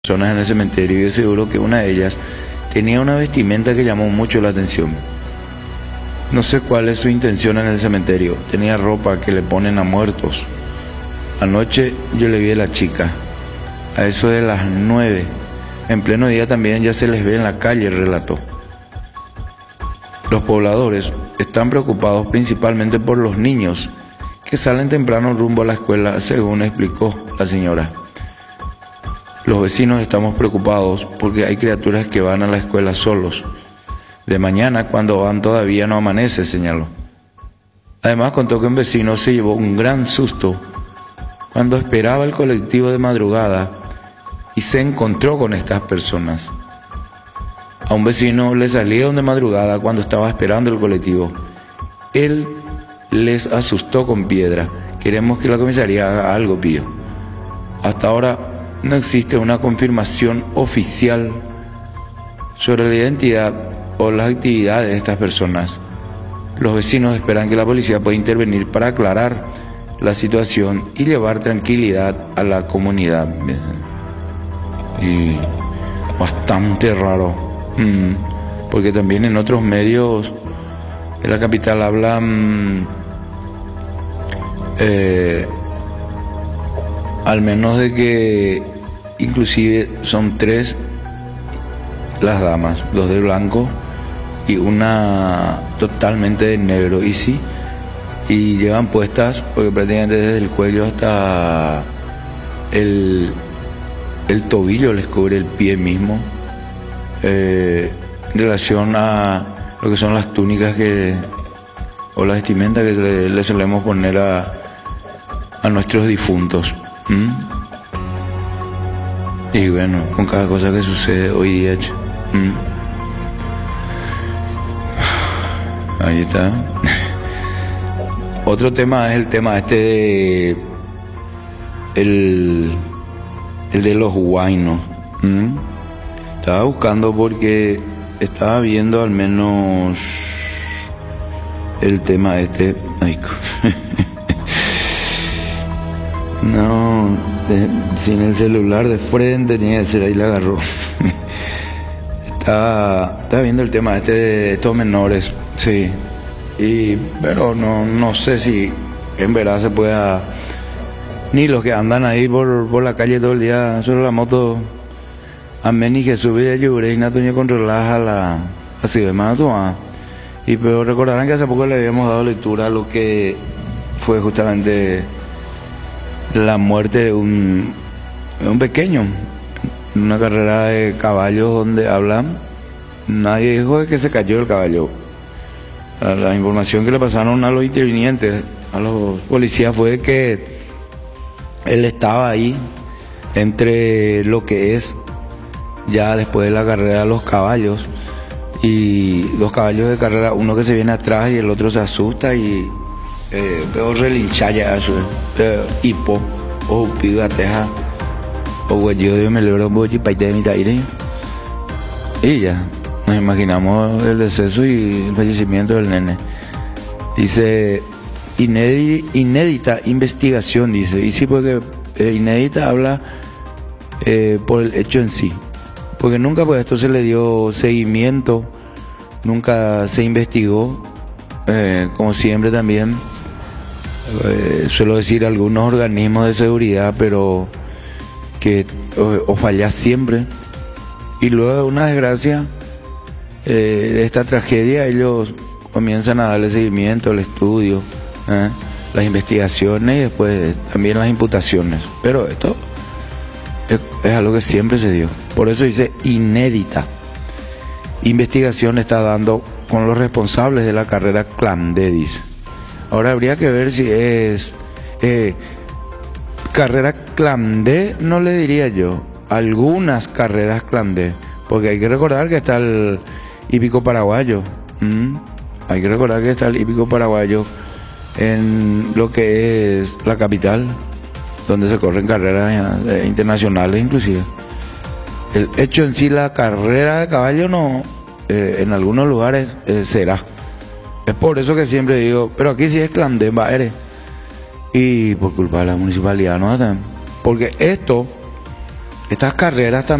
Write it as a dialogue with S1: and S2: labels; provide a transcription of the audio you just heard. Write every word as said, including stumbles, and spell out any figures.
S1: personas en el cementerio y de seguro que una de ellas tenía una vestimenta que llamó mucho la atención. No sé cuál es su intención en el cementerio. Tenía ropa que le ponen a muertos. Anoche yo le vi a la chica, a eso de las nueve. En pleno día también ya se les ve en la calle, relató. Los pobladores están preocupados principalmente por los niños que salen temprano rumbo a la escuela, según explicó la señora. Los vecinos estamos preocupados porque hay criaturas que van a la escuela solos. De mañana, cuando van, todavía no amanece, señaló. Además, contó que un vecino se llevó un gran susto cuando esperaba el colectivo de madrugada y se encontró con estas personas. A un vecino le salieron de madrugada cuando estaba esperando el colectivo. Él les asustó con piedra. Queremos que la comisaría haga algo, Pío. Hasta ahora no existe una confirmación oficial sobre la identidad o las actividades de estas personas. Los vecinos esperan que la policía pueda intervenir para aclarar la situación y llevar tranquilidad a la comunidad. Y bastante raro, mm, porque también en otros medios de la capital hablan eh, al menos de que inclusive son tres las damas, dos de blanco y una totalmente de negro, y sí, y llevan puestas, porque prácticamente desde el cuello hasta el, el tobillo les cubre el pie mismo, eh, en relación a lo que son las túnicas que o las vestimentas que le, le solemos poner a, a nuestros difuntos. ¿Mm? Y bueno, con cada cosa que sucede hoy día. ¿Mm? Ahí está. Otro tema es el tema este de el, el de los huaynos. ¿Mm? Estaba buscando porque estaba viendo al menos el tema este. Ay, no, de, sin el celular de frente tenía que ser, ahí la agarró. Estaba, estaba viendo el tema este de estos menores, sí. Y, pero no, no sé si en verdad se pueda, ni los que andan ahí por, por la calle todo el día sobre la moto. Amén y Jesús y ayude y Natoño controlada a la así de mano. Y pero recordarán que hace poco le habíamos dado lectura a lo que fue justamente la muerte de un, de un pequeño, una carrera de caballos donde hablan, nadie dijo de que se cayó el caballo. La, la información que le pasaron a los intervinientes, a los policías, fue que él estaba ahí entre lo que es ya después de la carrera los caballos, y dos caballos de carrera, uno que se viene atrás y el otro se asusta y eh, veo relinchaya eso, eh, hipo o pido a teja o huello de me lo voy a de mi taire, y ya nos imaginamos el deceso y el fallecimiento del nene. Dice inédita, inédita investigación, dice, y sí, porque eh, inédita habla eh, por el hecho en sí, porque nunca pues esto se le dio seguimiento, nunca se investigó, eh, como siempre también, eh, suelo decir algunos organismos de seguridad, pero que o, o falla siempre, y luego de una desgracia, eh, de esta tragedia, ellos comienzan a darle seguimiento al estudio, ¿eh? las investigaciones y después también las imputaciones, pero esto es, es algo que siempre se dio. Por eso dice inédita. Investigación está dando con los responsables de la carrera Clandé, dice. Ahora habría que ver si es eh, carrera Clandé, no le diría yo, algunas carreras Clandé, porque hay que recordar que está el hípico paraguayo. ¿Mm? Hay que recordar que está el hípico paraguayo en lo que es la capital, donde se corren carreras eh, internacionales inclusive. El hecho en sí, la carrera de caballo no, eh, en algunos lugares eh, será. Es por eso que siempre digo, pero aquí sí es Clandé, va, eres. Y por culpa de la municipalidad, ¿no? Porque esto estas carreras también